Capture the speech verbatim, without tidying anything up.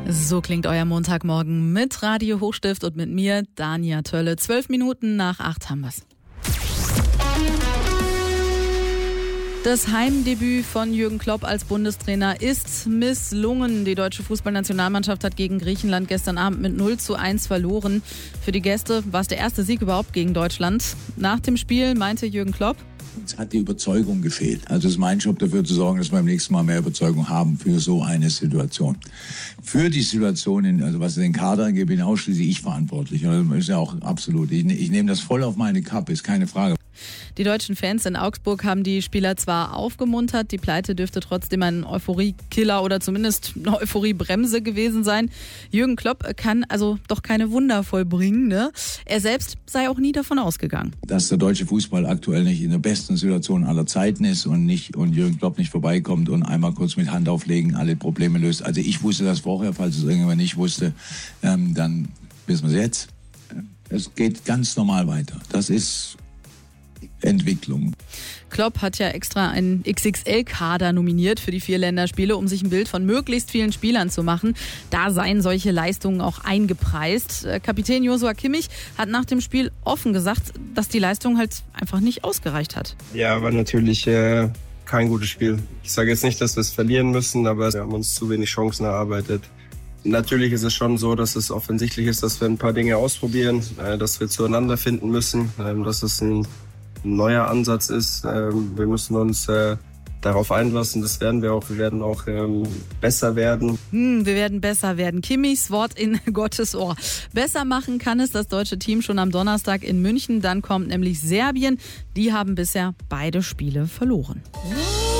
So klingt euer Montagmorgen mit Radio Hochstift und mit mir, Dania Tölle. Zwölf Minuten nach acht haben wir's. Das Heimdebüt von Jürgen Klopp als Bundestrainer ist misslungen. Die deutsche Fußballnationalmannschaft hat gegen Griechenland gestern Abend mit null zu eins verloren. Für die Gäste war es der erste Sieg überhaupt gegen Deutschland. Nach dem Spiel meinte Jürgen Klopp: Uns hat die Überzeugung gefehlt. Also es ist mein Job, dafür zu sorgen, dass wir beim nächsten Mal mehr Überzeugung haben für so eine Situation. Für die Situation, in, also was den Kader angeht, bin ausschließlich ich verantwortlich. Das ist ja auch absolut. Ich, ich nehme das voll auf meine Kappe, ist keine Frage. Die deutschen Fans in Augsburg haben die Spieler zwar aufgemuntert, die Pleite dürfte trotzdem ein Euphoriekiller oder zumindest eine Euphoriebremse gewesen sein. Jürgen Klopp kann also doch keine Wunder vollbringen, ne? Er selbst sei auch nie davon ausgegangen. Dass der deutsche Fußball aktuell nicht in der besten Situation aller Zeiten ist und nicht und Jürgen Klopp nicht vorbeikommt und einmal kurz mit Hand auflegen alle Probleme löst. Also ich wusste das vorher, falls es irgendjemand nicht wusste, ähm, dann wissen wir es jetzt. Es geht ganz normal weiter. Das ist Entwicklung. Klopp hat ja extra einen X X L-Kader nominiert für die vier Länderspiele, um sich ein Bild von möglichst vielen Spielern zu machen. Da seien solche Leistungen auch eingepreist. Kapitän Joshua Kimmich hat nach dem Spiel offen gesagt, dass die Leistung halt einfach nicht ausgereicht hat. Ja, war natürlich äh, kein gutes Spiel. Ich sage jetzt nicht, dass wir es verlieren müssen, aber wir haben uns zu wenig Chancen erarbeitet. Natürlich ist es schon so, dass es offensichtlich ist, dass wir ein paar Dinge ausprobieren, äh, dass wir zueinander finden müssen, äh, dass es ein ein neuer Ansatz ist. Ähm, wir müssen uns äh, darauf einlassen, das werden wir auch. Wir werden auch ähm, besser werden. Hm, wir werden besser werden. Kimmichs Wort in Gottes Ohr. Besser machen kann es das deutsche Team schon am Donnerstag in München. Dann kommt nämlich Serbien. Die haben bisher beide Spiele verloren.